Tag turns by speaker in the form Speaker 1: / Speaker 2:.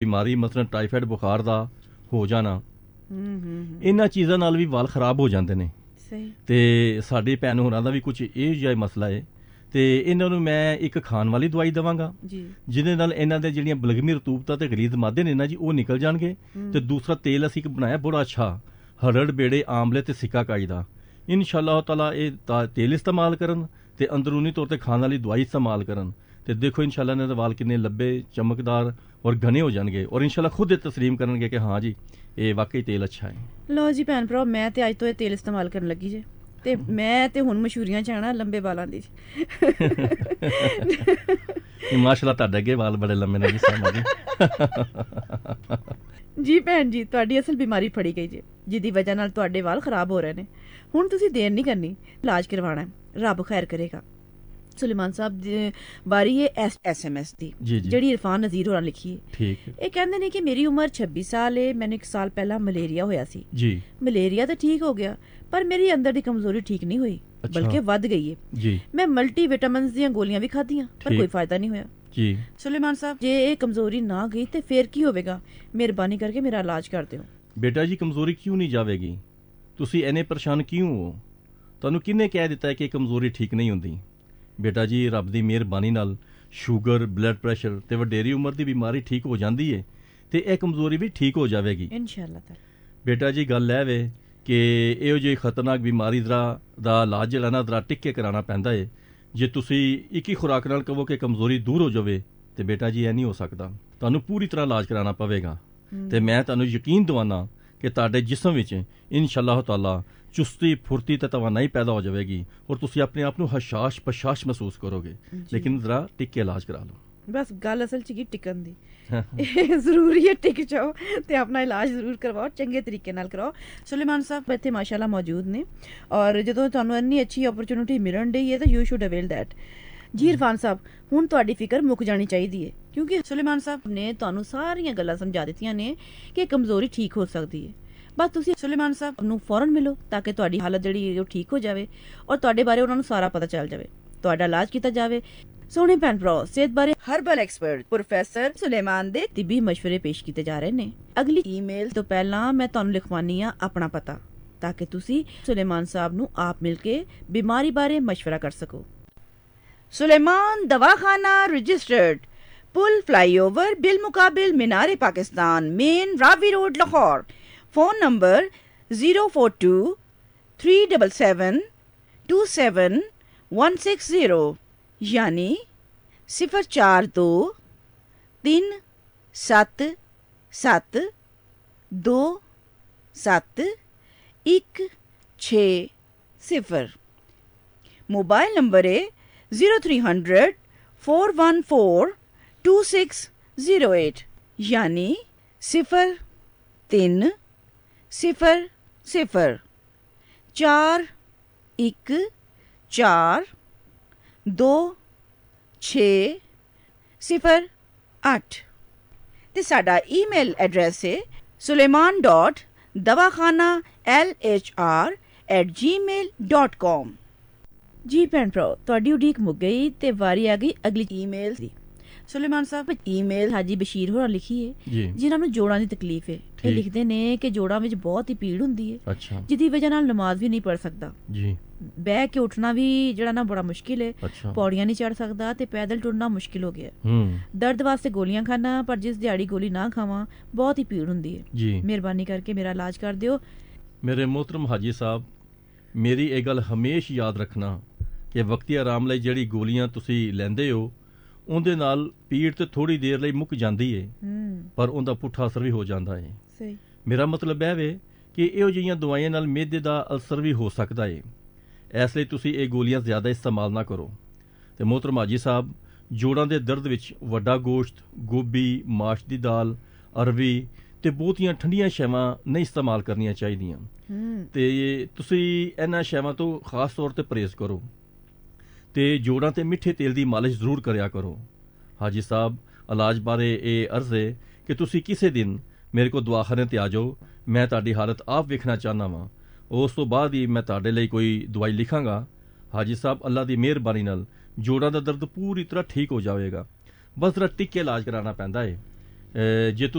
Speaker 1: ਬਿਮਾਰੀ ਮਸਲਨ ਟਾਈਫਾਇਡ ਬੁਖਾਰ ਦਾ ਹੋ ਜਾਣਾ, ਇਹਨਾਂ ਚੀਜ਼ਾਂ ਨਾਲ ਵੀ ਵਾਲ ਖਰਾਬ ਹੋ ਜਾਂਦੇ ਨੇ। ਤੇ ਸਾਡੀ ਭੈਣ ਹੋਰਾਂ ਦਾ ਵੀ ਕੁਝ ਇਹ ਜਿਹਾ ਮਸਲਾ ਹੈ, ਤੇ ਇਹਨਾਂ ਨੂੰ ਮੈਂ ਇੱਕ ਖਾਣ ਵਾਲੀ ਦਵਾਈ ਦੇਵਾਂਗਾ ਜਿਹਦੇ ਨਾਲ ਇਹਨਾਂ ਦੇ ਜਿਹੜੀਆਂ ਬਲਗਮੀ ਰਤੂਬਤਾਂ ਤੇ ਗਲੀਜ਼ ਮਾਦੇ ਨੇ ਨਾ ਜੀ ਉਹ ਨਿਕਲ ਜਾਣਗੇ। ਤੇ ਦੂਸਰਾ ਤੇਲ ਅਸੀਂ ਇੱਕ ਬਣਾਇਆ ਬੜਾ ਅੱਛਾ, ਹਰੜ ਬੇੜੇ ਆਮਲੇ ਤੇ ਸਿੱਕਾ ਕਾਈ ਦਾ, ਇਨਸ਼ਾਅੱਲਾਹ ਤਾਲਾ ਇਹ ਤੇਲ ਇਸਤੇਮਾਲ ਕਰਨ ਤੇ ਅੰਦਰੂਨੀ ਤੌਰ ਤੇ ਖਾਣ ਵਾਲੀ ਦਵਾਈ ਇਸਤੇਮਾਲ ਕਰਨ ਤੇ ਦੇਖੋ ਇਨਸ਼ਾਅੱਲਾਹ ਇਹਨਾਂ ਦੇ ਵਾਲ ਕਿੰਨੇ ਲੰਬੇ ਚਮਕਦਾਰ ਔਰ ਘਣੇ ਹੋ ਜਾਣਗੇ ਔਰ ਇਨਸ਼ਾਅੱਲਾਹ ਖੁਦ ਇਹ ਤਸਲੀਮ ਕਰਨਗੇ ਕਿ ਹਾਂ ਜੀ ਇਹ ਵਾਕਈ ਤੇਲ ਅੱਛਾ ਹੈ। ਲਓ ਜੀ ਭੈਣ ਭਰਾ, ਮੈਂ ਤੇ ਅੱਜ ਤੋਂ ਇਹ ਤੇਲ ਇਸਤੇਮਾਲ ਕਰਨ ਲੱਗੀ ਜੇ ਤੇ ਮੈਂ ਤੇ ਹੁਣ ਮਸ਼ਹੂਰੀਆਂ ਚ ਆਣਾ ਲੰਬੇ ਵਾਲਾਂ ਦੀ। ਮਾਸ਼ਾਅੱਲਾ ਤੁਹਾਡੇ ਅੱਗੇ ਵਾਲ ਬੜੇ ਲੰਮੇ ਨੇ ਜੀ ਸਾਹਮਣੇ ਜੀ। ਭੈਣ ਜੀ, ਤੁਹਾਡੀ ਅਸਲ ਬਿਮਾਰੀ ਫੜੀ ਗਈ ਜੇ ਜਿਹਦੀ ਵਜ੍ਹਾ ਨਾਲ ਤੁਹਾਡੇ ਵਾਲ ਖਰਾਬ ਹੋ ਰਹੇ ਨੇ। ਹੁਣ ਤੁਸੀਂ ਦੇਰ ਨਹੀਂ ਕਰਨੀ, ਇਲਾਜ ਕਰਵਾਉਣਾ, ਰੱਬ ਖੈਰ ਕਰੇਗਾ। ਸੁਲੇਮਾਨ ਸਾਹਿਬ ਦੀ ਬਾਰੀ ਹੈ SMS ਦੀ ਜਿਹੜੀ ਇਰਫਾਨ ਨਜ਼ੀਰ ਹੋਰਾਂ ਲਿਖੀ ਹੈ। ਇਹ ਕਹਿੰਦੇ ਨੇ ਕਿ ਮੇਰੀ ਉਮਰ 26 ਸਾਲ ਹੈ, ਮੈਨੂੰ 1 ਸਾਲ ਪਹਿਲਾਂ ਮਲੇਰੀਆ ਹੋਇਆ ਸੀ। ਮਲੇਰੀਆ ਤਾਂ ਠੀਕ ਹੋ ਗਿਆ ਪਰ ਮੇਰੀ ਅੰਦਰ ਦੀ ਕਮਜ਼ੋਰੀ ਠੀਕ ਨਹੀਂ ਹੋਈ, ਬਲਕਿ ਵੱਧ ਗਈ ਹੈ। ਮੈਂ ਮਲਟੀ ਵਿਟਾਮਿਨਸ ਦੀਆਂ ਗੋਲੀਆਂ ਵੀ ਖਾਧੀਆਂ ਪਰ ਕੋਈ ਫਾਇਦਾ ਨਹੀਂ ਹੋਇਆ। ਸੁਲੇਮਾਨ ਸਾਹਿਬ, ਜੇ ਇਹ ਕਮਜ਼ੋਰੀ ਨਾ ਗਈ ਤੇ ਫੇਰ ਕੀ ਹੋਵੇਗਾ? ਮਿਹਰਬਾਨੀ ਕਰਕੇ ਮੇਰਾ ਇਲਾਜ ਕਰ ਦਿਓ। ਬੇਟਾ ਜੀ, ਕਮਜ਼ੋਰੀ ਕਿਉਂ ਨਹੀਂ ਜਾਵੇਗੀ? ਤੁਸੀਂ ਇੰਨੇ ਪਰੇਸ਼ਾਨ ਕਿਉਂ ਹੋ? ਤੁਹਾਨੂੰ ਕਿਹਨੇ ਕਹਿ ਦਿੱਤਾ ਕਿ ਕਮਜ਼ੋਰੀ ਠੀਕ ਨਹੀਂ ਹੁੰਦੀ? ਬੇਟਾ ਜੀ, ਰੱਬ ਦੀ ਮਿਹਰਬਾਨੀ ਨਾਲ ਸ਼ੂਗਰ, ਬਲੱਡ ਪ੍ਰੈਸ਼ਰ ਤੇ ਵਡੇਰੀ ਉਮਰ ਦੀ ਬਿਮਾਰੀ ਠੀਕ ਹੋ ਜਾਂਦੀ ਹੈ ਤੇ ਇਹ ਕਮਜ਼ੋਰੀ ਵੀ ਠੀਕ ਹੋ ਜਾਵੇਗੀ ਇਨਸ਼ਾਅੱਲਾਹ। ਬੇਟਾ ਜੀ, ਗੱਲ ਇਹ ਵੇ ਕਿ ਇਹੋ ਜਿਹੀ ਖਤਰਨਾਕ ਬਿਮਾਰੀ ਦਾ ਇਲਾਜ ਜਿਹੜਾ ਨਾ ਜ਼ਰਾ ਟਿੱਕੇ ਕਰਾਉਣਾ ਪੈਂਦਾ ਹੈ। ਜੇ ਤੁਸੀਂ ਇੱਕ ਹੀ ਖੁਰਾਕ ਨਾਲ ਕਹੋ ਕਿ ਕਮਜ਼ੋਰੀ ਦੂਰ ਹੋ ਜਾਵੇ ਤੇ ਬੇਟਾ ਜੀ ਇਹ ਨਹੀਂ ਹੋ ਸਕਦਾ, ਤੁਹਾਨੂੰ ਪੂਰੀ ਤਰ੍ਹਾਂ ਇਲਾਜ ਕਰਾਉਣਾ ਪਵੇਗਾ। ਤੇ ਮੈਂ ਤੁਹਾਨੂੰ ਯਕੀਨ ਦਿਵਾਨਾ ਕਿ ਤੁਹਾਡੇ ਜਿਸਮ ਵਿੱਚ ਇਨਸ਼ਾਅੱਲਾਹ ਤਾਲਾ ਚੁਸਤੀ ਫੁਰਤੀ ਤੇ ਤਵਾਨਾਈ ਪੈਦਾ ਹੋ ਜਾਵੇਗੀ ਔਰ ਤੁਸੀਂ ਆਪਣੇ ਆਪ ਨੂੰ ਹਸ਼ਾਸ਼ ਪਸ਼ਾਸ਼ ਮਹਿਸੂਸ ਕਰੋਗੇ। ਲੇਕਿਨ ਜ਼ਰਾ ਟਿਕ ਕੇ ਇਲਾਜ ਕਰਾ ਲਓ। ਬਸ ਗੱਲ ਅਸਲ ਚ ਕੀ ਟਿਕਣ ਦੀ ਜ਼ਰੂਰੀ ਹੈ, ਟਿਕ ਜਾਓ ਤੇ ਆਪਣਾ ਇਲਾਜ ਜ਼ਰੂਰ ਕਰਵਾਓ, ਚੰਗੇ ਤਰੀਕੇ ਨਾਲ ਕਰਾਓ। ਸੁਲੇਮਾਨ ਸਾਹਿਬ ਇੱਥੇ ਮਾਸ਼ਾਅੱਲਾ ਮੌਜੂਦ ਨੇ ਔਰ ਜਦੋਂ ਤੁਹਾਨੂੰ ਇੰਨੀ ਅੱਛੀ ਓਪਰਚੁਨਿਟੀ ਮਿਲਣ ਡਈ ਹੈ ਤਾਂ ਯੂ ਸ਼ੁਡ ਅਵੇਲ ਦੈਟ। ਜੀ ਇਰਫਾਨ ਸਾਹਿਬ, ਹੁਣ ਤੁਹਾਡੀ ਫਿਕਰ ਮੁੱਕ ਜਾਣੀ ਚਾਹੀਦੀ ਹੈ ਕਿਉਂਕਿ ਸੁਲੇਮਾਨ ਸਾਹਿਬ ਨੇ ਤੁਹਾਨੂੰ ਸਾਰੀਆਂ ਗੱਲਾਂ ਸਮਝਾ ਦਿੱਤੀਆਂ ਨੇ ਕਿ ਕਮਜ਼ੋਰੀ ਠੀਕ ਹੋ ਸਕਦੀ ਹੈ। ਬਸ ਤੁਸੀਂ ਸੁਲੇਮਾਨ ਸਾਹਿਬ ਨੂੰ ਫੌਰਨ ਮਿਲੋ ਤਾਂ ਕਿ ਤੁਹਾਡੀ ਹਾਲਤ ਜਿਹੜੀ ਉਹ ਠੀਕ ਹੋ ਜਾਵੇ ਔਰ ਤੁਹਾਡੇ ਬਾਰੇ ਉਹਨਾਂ ਨੂੰ ਸਾਰਾ ਪਤਾ ਚੱਲ ਜਾਵੇ, ਤੁਹਾਡਾ ਇਲਾਜ ਕੀਤਾ ਜਾਵੇ। ਸੋਹਣੇ ਭੈਣ ਭਰਾ, ਸਿਹਤ ਬਾਰੇ ਹਰਬਲ ਐਕਸਪਰਟ ਪ੍ਰੋਫੈਸਰ ਸੁਲੇਮਾਨ ਦੇ ਤਿੱਬੀ ਮਸ਼ਵਰੇ ਪੇਸ਼ ਕੀਤੇ ਜਾ ਰਹੇ ਨੇ। ਅਗਲੀ ਈਮੇਲ ਤੋਂ ਪਹਿਲਾਂ ਮੈਂ ਤੁਹਾਨੂੰ ਲਿਖਵਾਨੀ ਆ ਆਪਣਾ ਪਤਾ ਤਾਂ ਕਿ ਤੁਸੀਂ ਸੁਲੇਮਾਨ ਸਾਹਿਬ ਨੂੰ ਆਪ ਮਿਲ ਕੇ ਬਿਮਾਰੀ ਬਾਰੇ ਮਸ਼ਵਰਾ ਕਰ ਸਕੋ। ਸੁਲੇਮਾਨ ਦਵਾਖਾਨਾ ਰਜਿਸਟਰਡ, ਪੁਲ ਫਲਾਈਓਵਰ ਬਿਲ ਮੁਕਾबिल मीनार Pakistan, main Ravi road, Lahore. Phone number 042 377 27160 यानी 042 377 27160। मोबाइल नंबर है 0300 414 2608 यानी 0300 414 2608 ਤੇ ਸਾਡਾ ਈਮੇਲ ਐਡਰੈਸ ਹੈ suleiman.dawakhana@gmail.com। ਜੀ ਭੈਣ ਭਰਾ, ਤੁਹਾਡੀ ਉਡੀਕ ਮੁੱਕ ਗਈ ਤੇ ਵਾਰੀ ਆ ਗਈ ਅਗਲੀ ਈਮੇਲ ਦੀ। ਸੁਲੇਮਾਨ ਸਾਹਿਬ, ਈਮੇਲ ਹਾਜੀ ਬਸ਼ੀਰ ਹੋਰਾਂ ਲਿਖੀ ਹੈ ਜਿਨ੍ਹਾਂ ਨੂੰ ਜੋੜਾਂ ਦੀ ਤਕਲੀਫ ਹੈ। ਇਹ ਲਿਖਦੇ ਨੇ ਕਿ ਜੋੜਾਂ ਵਿੱਚ ਬਹੁਤ ਹੀ ਪੀੜ ਹੁੰਦੀ ਹੈ ਜਿਹਦੀ ਵਜ੍ਹਾ ਨਾਲ ਨਮਾਜ਼ ਵੀ ਨਹੀਂ ਪੜ੍ਹ ਸਕਦਾ, ਬਹਿ ਕੇ ਉੱਠਣਾ ਵੀ ਜਿਹੜਾ ਨਾ ਬੜਾ ਮੁਸ਼ਕਿਲ ਹੈ, ਪੌੜੀਆਂ ਨਹੀਂ ਚੜ੍ਹ ਸਕਦਾ ਤੇ ਪੈਦਲ ਟੁਰਨਾ ਮੁਸ਼ਕਿਲ ਹੋ ਗਿਆ। ਦਰਦ ਵਾਸਤੇ ਗੋਲੀਆਂ ਖਾਣਾ ਪਰ ਜਿਸ ਦਿਹਾੜੀ ਗੋਲੀ ਨਾ ਖਾਵਾਂ ਬਹੁਤ ਹੀ ਪੀੜ ਹੁੰਦੀ ਹੈ। ਮਿਹਰਬਾਨੀ ਕਰਕੇ ਮੇਰਾ ਇਲਾਜ ਕਰ ਦਿਓ। ਮੇਰੇ ਮੁਹਤਰਮ ਹਾਜੀ ਸਾਹਿਬ, ਮੇਰੀ ਇਹ ਗੱਲ ਹਮੇਸ਼ਾ ਯਾਦ ਰੱਖਣਾ ਕਿ ਵਕਤੀ ਆਰਾਮ ਲਈ ਜਿਹੜੀ ਗੋਲੀਆਂ ਤੁਸੀਂ ਲੈਂਦੇ ਹੋ ਉਹਦੇ ਨਾਲ ਪੀੜ ਤੇ ਥੋੜੀ ਦੇਰ ਲਈ ਮੁੱਕ ਜਾਂਦੀ ਹੈ ਪਰ ਉਹਦਾ ਪੁੱਠਾ ਅਸਰ ਵੀ ਹੋ ਜਾਂਦਾ ਹੈ। ਮੇਰਾ ਮਤਲਬ ਇਹ ਵੇ ਕਿ ਇਹੋ ਜਿਹੀਆਂ ਦਵਾਈਆਂ ਨਾਲ ਮਿਹਦੇ ਦਾ ਅਲਸਰ ਵੀ ਹੋ ਸਕਦਾ ਹੈ, ਇਸ ਲਈ ਤੁਸੀਂ ਇਹ ਗੋਲੀਆਂ ਜ਼ਿਆਦਾ ਇਸਤੇਮਾਲ ਨਾ ਕਰੋ। ਤੇ ਮੁਹਤਰਮ ਹਾਜੀ ਸਾਹਿਬ, ਜੋੜਾਂ ਦੇ ਦਰਦ ਵਿੱਚ ਵੱਡਾ ਗੋਸ਼ਤ, ਗੋਭੀ, ਮਾਸ਼ ਦੀ ਦਾਲ, ਅਰਵੀ ਤੇ ਬਹੁਤੀਆਂ ਠੰਡੀਆਂ ਸ਼ੈਵਾਂ ਨਹੀਂ ਇਸਤੇਮਾਲ ਕਰਨੀਆਂ ਚਾਹੀਦੀਆਂ ਤੇ ਤੁਸੀਂ ਇਹਨਾਂ ਸ਼ੈਵਾਂ ਤੋਂ ਖਾਸ ਤੌਰ ਤੇ ਪਰਹੇਜ਼ ਕਰੋ ਤੇ ਜੋੜਾਂ ਤੇ ਮਿੱਠੇ ਤੇਲ ਦੀ ਮਾਲਿਸ਼ ਜ਼ਰੂਰ ਕਰਿਆ ਕਰੋ। ਹਾਜੀ ਸਾਹਿਬ, ਇਲਾਜ ਬਾਰੇ ਇਹ ਅਰਜ਼ ਹੈ ਕਿ ਤੁਸੀਂ ਕਿਸੇ ਦਿਨ ਮੇਰੇ ਕੋਲ ਦਵਾਖਾਨੇ ਤੇ ਆ ਜਾਓ, ਮੈਂ ਤੁਹਾਡੀ ਹਾਲਤ ਆਪ ਵੇਖਣਾ ਚਾਹੁੰਦਾ ਵਾਂ, ਉਸ ਤੋਂ ਬਾਅਦ ਹੀ ਮੈਂ ਤੁਹਾਡੇ ਲਈ ਕੋਈ ਦਵਾਈ ਲਿਖਾਂਗਾ। ਹਾਜੀ ਸਾਹਿਬ, ਅੱਲਾ ਦੀ ਮਿਹਰਬਾਨੀ ਨਾਲ ਜੋੜਾਂ ਦਾ ਦਰਦ ਪੂਰੀ ਤਰ੍ਹਾਂ ਠੀਕ ਹੋ ਜਾਵੇਗਾ, ਬਸ ਜ਼ਰਾ ਟਿੱਕ ਕੇ ਇਲਾਜ ਕਰਾਉਣਾ ਪੈਂਦਾ ਹੈ। ਜੇ